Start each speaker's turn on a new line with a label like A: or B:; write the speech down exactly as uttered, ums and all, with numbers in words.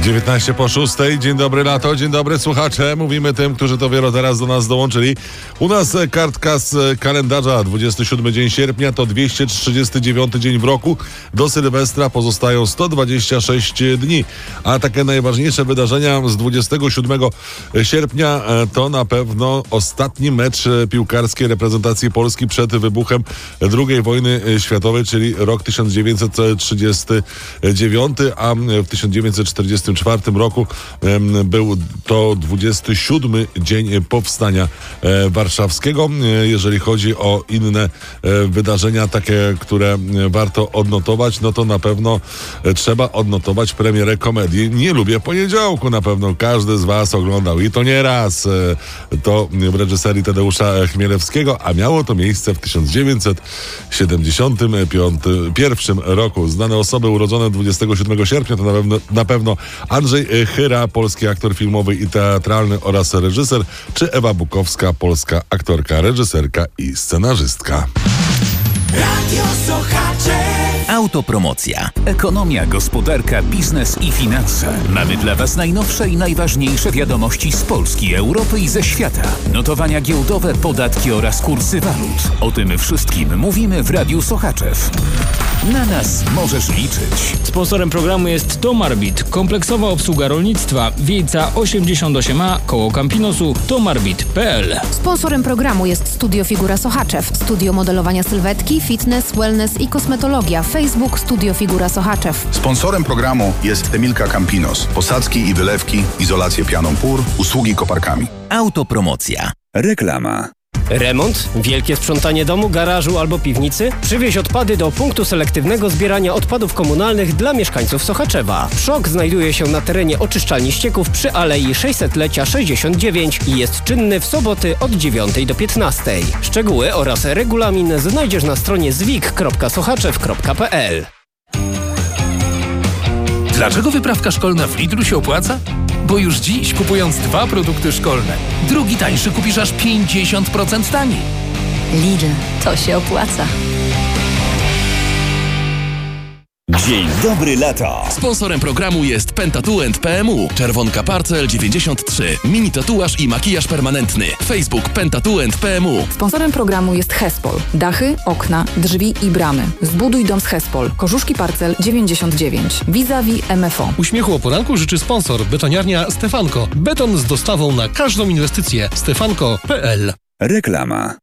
A: dziewiętnaście po szóstej. Dzień dobry lato, dzień dobry słuchacze. Mówimy tym, którzy dopiero teraz do nas dołączyli. U nas kartka z kalendarza. dwudziesty siódmy dzień sierpnia to dwieście trzydziesty dziewiąty dzień w roku. Do Sylwestra pozostają sto dwadzieścia sześć dni. A takie najważniejsze wydarzenia z dwudziestego siódmego sierpnia to na pewno ostatni mecz piłkarskiej reprezentacji Polski przed wybuchem drugiej wojny światowej, czyli rok tysiąc dziewięćset trzydziesty dziewiąty, a w tysiąc dziewięćset czterdziestym czwartym roku był to dwudziesty siódmy dzień powstania warszawskiego. Jeżeli chodzi o inne wydarzenia, takie, które warto odnotować, no to na pewno trzeba odnotować premierę komedii Nie lubię poniedziałku. Na pewno każdy z was oglądał i to nie raz. To w reżyserii Tadeusza Chmielewskiego, a miało to miejsce w tysiąc dziewięćset siedemdziesiątym pierwszym roku. Znane osoby urodzone dwudziestego siódmego sierpnia to na pewno, na pewno Andrzej Chyra, polski aktor filmowy i teatralny oraz reżyser, czy Ewa Bukowska, polska aktorka, reżyserka i scenarzystka.
B: Radio Sochacze.
C: Autopromocja. Ekonomia, gospodarka, biznes i finanse. Mamy dla Was najnowsze i najważniejsze wiadomości z Polski, Europy i ze świata. Notowania giełdowe, podatki oraz kursy walut. O tym wszystkim mówimy w Radiu Sochaczew. Na nas możesz liczyć.
D: Sponsorem programu jest Tomarbit, kompleksowa obsługa rolnictwa, Wiejca osiemdziesiąt osiem A, koło Campinosu, tomarbit kropka p l.
E: Sponsorem programu jest Studio Figura Sochaczew, studio modelowania sylwetki, fitness, wellness i kosmetologia. Facebook Studio Figura Sochaczew.
F: Sponsorem programu jest Emilka Campinos. Posadzki i wylewki, izolację pianą pór, usługi koparkami.
C: Autopromocja. Reklama.
G: Remont, wielkie sprzątanie domu, garażu albo piwnicy? Przywieź odpady do punktu selektywnego zbierania odpadów komunalnych dla mieszkańców Sochaczewa. Przok znajduje się na terenie oczyszczalni ścieków przy Alei sześćsetlecia sześćdziesiąt dziewięć i jest czynny w soboty od dziewiątej do piętnastej. Szczegóły oraz regulamin znajdziesz na stronie zwik kropka sochaczew kropka p l.
H: Dlaczego wyprawka szkolna w Lidlu się opłaca? Bo już dziś, kupując dwa produkty szkolne, drugi tańszy kupisz aż pięćdziesiąt procent taniej.
I: Lidl, to się opłaca.
C: Dzień dobry lata.
J: Sponsorem programu jest Pentatouand P M U. Czerwonka Parcel dziewięćdziesiąt trzy. Mini tatuaż i makijaż permanentny. Facebook Pentatouand P M U.
K: Sponsorem programu jest Hespol. Dachy, okna, drzwi i bramy. Zbuduj dom z Hespol. Korzuszki Parcel dziewięćdziesiąt dziewięć. Vis-a-vis M F O.
L: Uśmiechu o poranku życzy sponsor. Betoniarnia Stefanko. Beton z dostawą na każdą inwestycję. stefanko kropka p l.
C: Reklama.